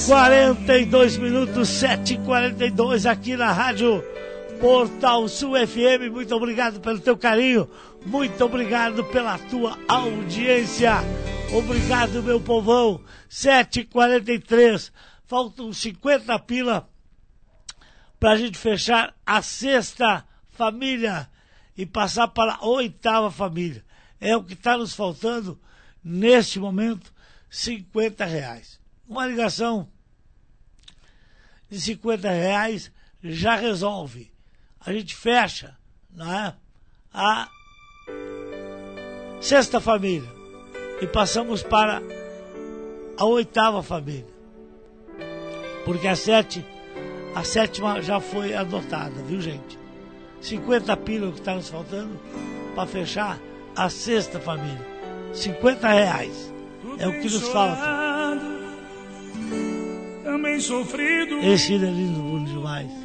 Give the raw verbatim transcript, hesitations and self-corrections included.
quarenta e dois minutos, sete e quarenta e dois aqui na Rádio Portal Sul F M. Muito obrigado pelo teu carinho, muito obrigado pela tua audiência. Obrigado, meu povão. sete e quarenta e três, faltam cinquenta pila pra gente fechar a sexta família e passar para a oitava família. É o que está nos faltando neste momento, cinquenta reais. Uma ligação de cinquenta reais já resolve. A gente fecha, não é? A sexta família e passamos para a oitava família. Porque a sete, a sétima já foi adotada, viu, gente? cinquenta pila que está nos faltando para fechar a sexta família. cinquenta reais é o que nos falta. Também sofrido. Esse é lindo, bonito demais.